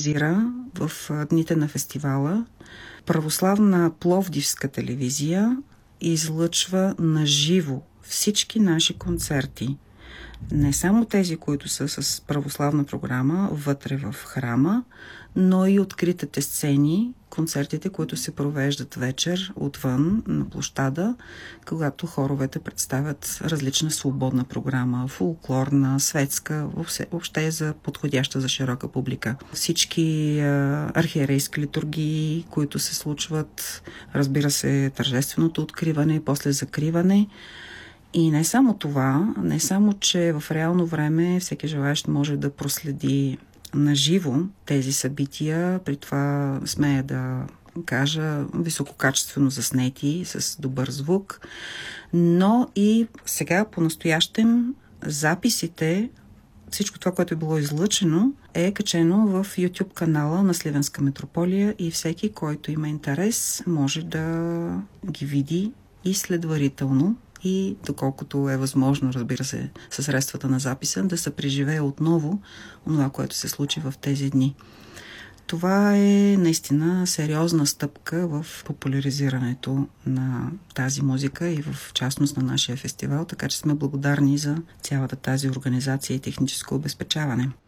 организира в дните на фестивала. Православна Пловдивска телевизия излъчва на живо всички наши концерти. Не само тези, които са с православна програма вътре в храма, но и откритите сцени, концертите, които се провеждат вечер отвън на площада, когато хоровете представят различна свободна програма, фолклорна, светска, въобще за подходяща за широка публика. Всички архиерейски литургии, които се случват, разбира се, тържественото откриване, после закриване. И не само това, не само, че в реално време всеки желаещ може да проследи наживо тези събития, при това смея да кажа висококачествено заснети, с добър звук, но и сега по-настоящем записите, всичко това, което е било излъчено, е качено в YouTube канала на Сливенска митрополия и всеки, който има интерес, може да ги види и следварително и доколкото е възможно, разбира се, със средствата на записа, да се преживее отново това, което се случи в тези дни. Това е наистина сериозна стъпка в популяризирането на тази музика и в частност на нашия фестивал, така че сме благодарни за цялата тази организация и техническо обезпечаване.